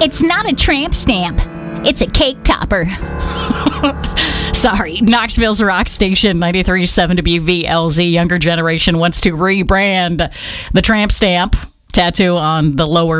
It's not a tramp stamp. It's a cake topper. Sorry, Knoxville's rock station 93.7 WVLZ. Younger generation wants to rebrand the tramp stamp tattoo on the lower